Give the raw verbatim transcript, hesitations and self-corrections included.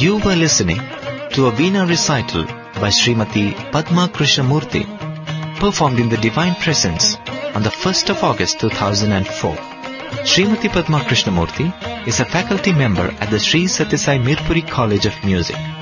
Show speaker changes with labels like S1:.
S1: You were listening to a Veena recital by Srimati Padma Krishnamurthy, performed in the Divine Presence on the first of August two thousand four. Srimati Padma Krishnamurthy is a faculty member at the Sri Sathya Sai Mirpuri College of Music.